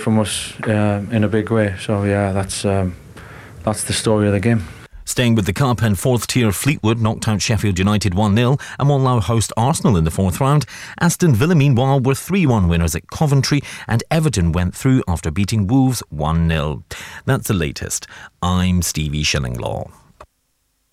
from us in a big way. So yeah, that's the story of the game. Staying with the Cup, and fourth tier Fleetwood knocked out Sheffield United 1-0 and will now host Arsenal in the fourth round. Aston Villa, meanwhile, were 3-1 winners at Coventry, and Everton went through after beating Wolves 1-0. That's the latest. I'm Stevie Shillinglaw.